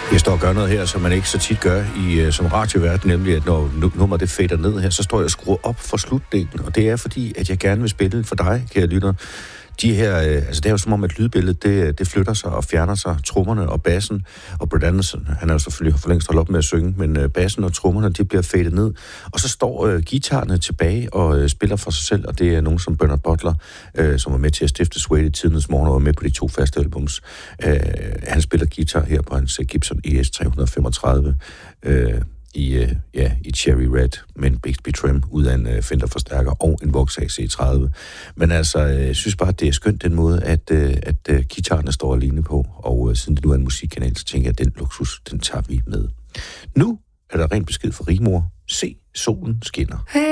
Jeg står og gør noget her, som man ikke så tit gør som radiovært, nemlig at når nummeret det fader ned her, så står jeg og skruer op for slutdelen, og det er fordi, at jeg gerne vil spille for dig, kære lytter. De her, altså det er jo som om, at lydbilledet, det flytter sig og fjerner sig. Trommerne og bassen, og Brett Anderson, han er jo selvfølgelig for længst holdt op med at synge, men bassen og trommerne, de bliver fadet ned. Og så står guitarerne tilbage og spiller for sig selv, og det er nogen som Bernard Butler, som var med til at stifte Suede i tidens morgen og var med på de 2 faste albums. Han spiller guitar her på hans Gibson ES 335, i Cherry Red med en Bixby Trim ud af en Fender-forstærker og en Vox AC30. Men altså, jeg synes bare, at det er skønt den måde, at guitarerne står alene på, og siden det nu er en musikkanal, så tænker jeg, at den luksus, den tager vi med. Nu er der rent besked fra Rigmor. Se, solen skinner.